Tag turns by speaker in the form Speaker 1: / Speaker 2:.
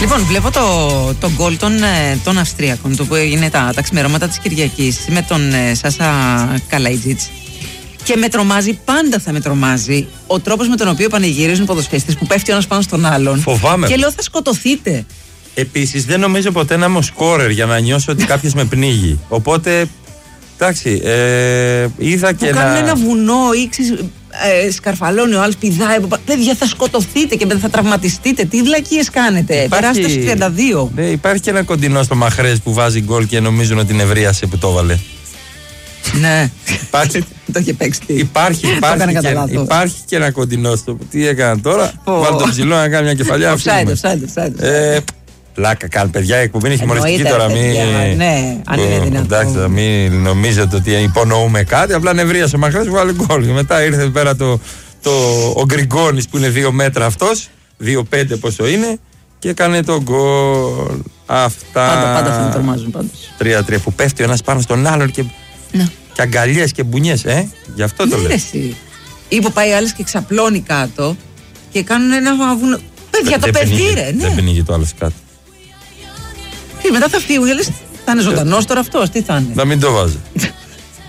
Speaker 1: Λοιπόν, βλέπω το γκολ των Αυστριακών, το που έγινε τα ξημερώματα της Κυριακής με τον Σάσα Καλαϊτζίτς. Και με τρομάζει, πάντα θα με τρομάζει ο τρόπος με τον οποίο πανηγυρίζουν οι ποδοσφαιριστές που πέφτει ο ένας πάνω στον άλλον.
Speaker 2: Φοβάμαι.
Speaker 1: Και λέω θα σκοτωθείτε.
Speaker 2: Επίσης δεν νομίζω ποτέ να είμαι ο σκόρερ για να νιώσω ότι κάποιος με πνίγει. Οπότε, εντάξει, είδα και
Speaker 1: κάνουν ένα βουνό ή σκαρφαλώνει ο άλλος, πηδάει. Παιδιά, θα σκοτωθείτε και θα τραυματιστείτε. Τι βλακίες κάνετε. Περάστε στους 32.
Speaker 2: Υπάρχει και ένα κοντινό στο Μαχρές που βάζει γκολ και νομίζουν ότι νευρίασε που το έβαλε.
Speaker 1: Ναι.
Speaker 2: Υπάρχει.
Speaker 1: Το είχε παίξει.
Speaker 2: Υπάρχει και ένα κοντινό στο. Τι έκανα τώρα. Βάλω τον ψηλό να κάνει μια κεφαλιά.
Speaker 1: Offside.
Speaker 2: Πλάκα κάνει, παιδιά. Η εκπομπή είναι χιουμοριστική τώρα.
Speaker 1: Ναι, αν είναι δυνατόν.
Speaker 2: Εντάξει, μην νομίζετε ότι υπονοούμε κάτι. Απλά νευρίασε ο Μαχρές που βάλει γκολ. Και μετά ήρθε πέρα ο Γκριγκόνης που είναι 2 μέτρα αυτός. 2,5 πόσο είναι. Και έκανε το γκολ. Αυτά.
Speaker 1: Πάντα θα με τρομάζουν πάντως.
Speaker 2: 3-3 που πέφτει ο ένας πάνω στον άλλον και αγκαλιές και μπουνιές, γι' αυτό το λέω.
Speaker 1: Ή που πάει άλλος και ξαπλώνει κάτω και κάνουν ένα βουνό. Παιδιά, το παιδί ρε, ναι.
Speaker 2: Δεν πνίγει το άλλο κάτω.
Speaker 1: Και μετά θα φύγουν, λες, θα είναι ζωντανός τώρα αυτός, τι θα είναι.
Speaker 2: Να μην το βάζει.